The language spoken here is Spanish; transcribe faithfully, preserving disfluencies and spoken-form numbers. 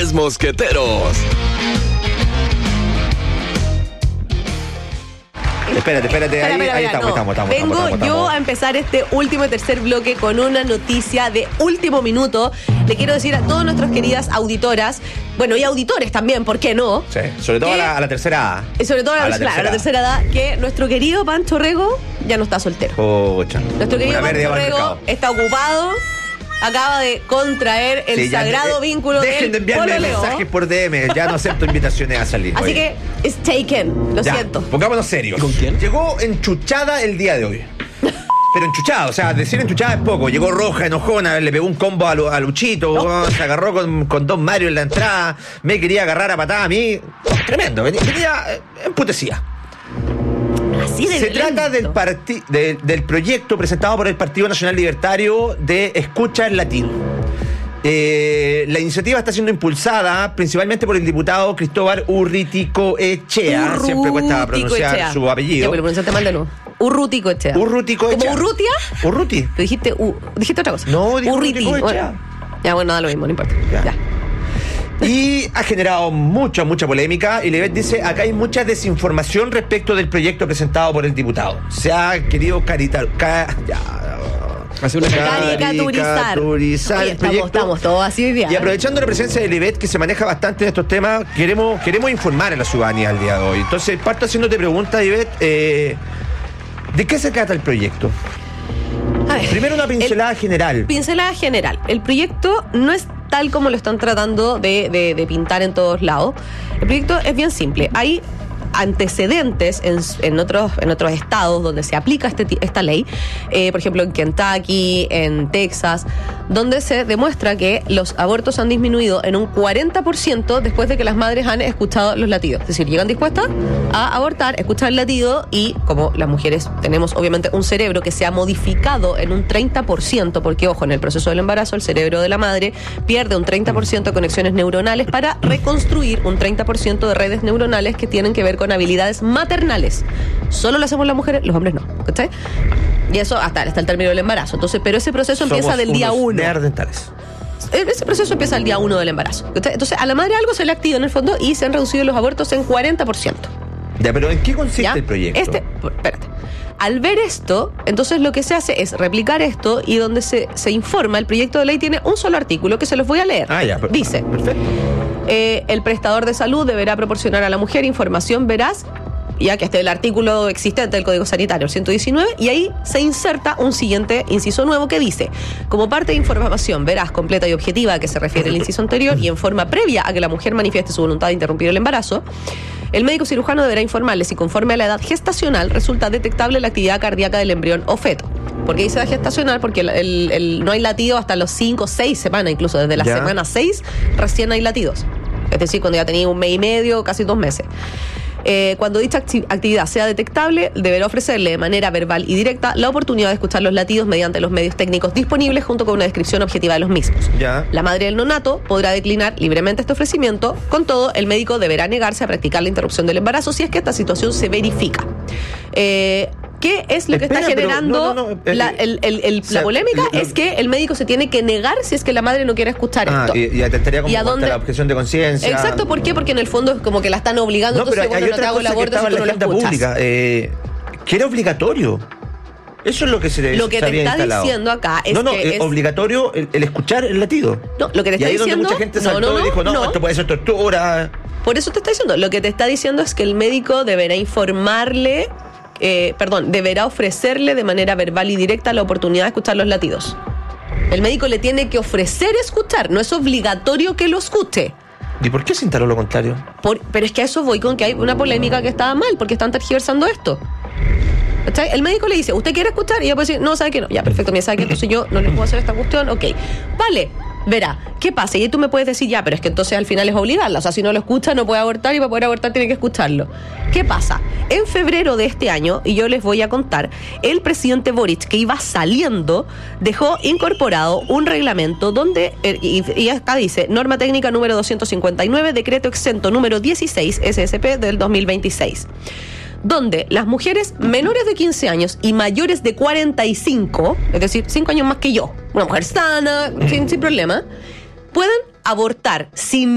Tres Mosqueteros. Espérate, espérate, Espera, ahí, espera, ahí espera, estamos, no. estamos, estamos. Vengo estamos, estamos, yo estamos. a empezar este último y tercer bloque con una noticia de último minuto. Le quiero decir a todas nuestras queridas auditoras, bueno, y auditores también, ¿por qué no? Sí, sobre todo a que- la, a la tercera A. Y sobre todo a la, claro, a la tercera edad, que nuestro querido Pancho Rego ya no está soltero. Pocha. Nuestro querido Una pérdida Pancho para el Rego mercado. está ocupado, acaba de contraer el Sí, ya, sagrado eh, vínculo Dejen del de enviarme pololeo. mensajes por D M, ya no acepto invitaciones a salir. Así Oye. que, it's taken, lo Ya, siento. pongámonos serios. ¿Con quién? Llegó enchuchada el día de hoy. Pero enchuchada, o sea, decir enchuchada es poco. Llegó roja, enojona, le pegó un combo a, Lu- a Luchito, oh, se agarró con, con Don Mario en la entrada, me quería agarrar a patada a mí. Oh, tremendo, venía, venía eh, emputecida. Así de Se violento. trata del, parti- de- del proyecto presentado por el Partido Nacional Libertario de Escucha el Latino. Eh, la iniciativa está siendo impulsada principalmente por el diputado Cristóbal Urruticoechea. Siempre cuesta pronunciar Urruticoechea. su Ya, apellido. pero lo pronunciaste mal de nuevo. Urruticoechea. Urruticoechea. ¿Como Urrutia? Urruti. Pero dijiste, u- dijiste otra cosa. No, dijo Urriti. Urruticoechea. Bueno. Ya, bueno, da lo mismo, no importa. Ya. Ya. Y ha generado mucha, mucha polémica. Y Levet dice, acá hay mucha desinformación respecto del proyecto presentado por el diputado. Se ha querido caritar... ca- ya, Hace una Caricaturizar. caricaturizar Oye, el estamos, proyecto. estamos todos así hoy día. Y aprovechando la presencia de Levet, que se maneja bastante en estos temas, queremos, queremos informar a la ciudadanía el día de hoy. Entonces, parto haciéndote preguntas, Levet. Eh, ¿De qué se trata el proyecto? A ver, Primero una pincelada general. Pincelada general. El proyecto no es tal como lo están tratando de, de- de pintar en todos lados. El proyecto es bien simple. Hay antecedentes en, en otros en otros estados donde se aplica este, ti- esta ley, eh, por ejemplo en Kentucky, en Texas, donde se demuestra que los abortos han disminuido en un cuarenta por ciento después de que las madres han escuchado los latidos. Es decir, llegan dispuestas a abortar, escuchar el latido y como las mujeres tenemos obviamente un cerebro que se ha modificado en un treinta por ciento, porque ojo, en el proceso del embarazo el cerebro de la madre pierde un treinta por ciento de conexiones neuronales para reconstruir un treinta por ciento de redes neuronales que tienen que ver con habilidades maternales. Solo lo hacemos las mujeres, los hombres no. ¿Cachai? Y eso hasta, hasta el término del embarazo. Entonces, pero ese proceso empieza Somos del día unos uno. neandertales. Ese proceso empieza el día uno del embarazo. ¿Cachai? Entonces, a la madre algo se le activa en el fondo y se han reducido los abortos en cuarenta por ciento. Ya, pero ¿en qué consiste ¿Ya? el proyecto? Este, espérate. Al ver esto, entonces lo que se hace es replicar esto y donde se, se informa, el proyecto de ley tiene un solo artículo que se los voy a leer. Ah, ya. per- Dice, Perfecto. eh, el prestador de salud deberá proporcionar a la mujer información veraz, ya que este es el artículo existente del Código Sanitario, el ciento diecinueve, y ahí se inserta un siguiente inciso nuevo que dice, como parte de información veraz, completa y objetiva a que se refiere el inciso anterior y en forma previa a que la mujer manifieste su voluntad de interrumpir el embarazo, el médico cirujano deberá informarle si conforme a la edad gestacional resulta detectable la actividad cardíaca del embrión o feto. ¿Por qué dice edad gestacional? Porque el, el- el- no hay latido hasta los cinco o seis semanas, incluso desde la Ya. semana seis recién hay latidos. Es decir, cuando ya tenía un mes y medio, casi dos meses. Eh, cuando dicha acti- actividad sea detectable, deberá ofrecerle de manera verbal y directa la oportunidad de escuchar los latidos mediante los medios técnicos disponibles junto con una descripción objetiva de los mismos. Ya. La madre del nonato podrá declinar libremente este ofrecimiento, con todo, el médico deberá negarse a practicar la interrupción del embarazo si es que esta situación se verifica. Eh, ¿Qué es lo que Espera, está pero generando no, no, no, eh, la, el- el- el- o sea, la polémica? lo- Es que el médico se tiene que negar si es que la madre no quiere escuchar Ah, esto. y, y atentaría como ¿Y a contra dónde? la objeción de conciencia. Exacto, ¿por qué? Porque en el fondo es como que la están obligando, No, pero entonces hay, bueno, hay no te otra hago el cosa que aborto estaba si en tú la no lo agenda escuchas. pública, eh, que era obligatorio. Eso es lo que se Lo que se te había está instalado. diciendo acá es no, no, que eh, es- obligatorio el, el escuchar el latido. No, lo que te y está ahí es donde diciendo- mucha gente no, saltó no, no, y dijo, no, no. esto puede ser tortura. Por eso te está diciendo, lo que te está diciendo es que el médico deberá informarle, eh, perdón, deberá ofrecerle de manera verbal y directa la oportunidad de escuchar los latidos. El médico le tiene que ofrecer escuchar, no es obligatorio que lo escuche. ¿Y por qué se instaló lo contrario? Por- pero es que a eso voy con que hay una polémica que estaba mal, porque están tergiversando esto. ¿Cachai? El médico le dice, ¿usted quiere escuchar? Y ella puede decir, no, ¿sabe qué? No. Ya, perfecto, mira, ¿sabe qué? Entonces yo no le puedo hacer esta cuestión, ok. Vale, verá, ¿qué pasa? Y ahí tú me puedes decir, ya, pero es que entonces al final es obligarla. O sea, si no lo escucha, no puede abortar y para poder abortar tiene que escucharlo. ¿Qué pasa? En febrero de este año, y yo les voy a contar, el presidente Boric, que iba saliendo, dejó incorporado un reglamento donde, eh, y, y acá dice, norma técnica número doscientos cincuenta y nueve, decreto exento número dieciséis, S S P del dos mil veintiséis. Donde las mujeres menores de quince años y mayores de cuarenta y cinco, es decir, cinco años más que yo, una mujer sana, sin, sin problema, pueden abortar sin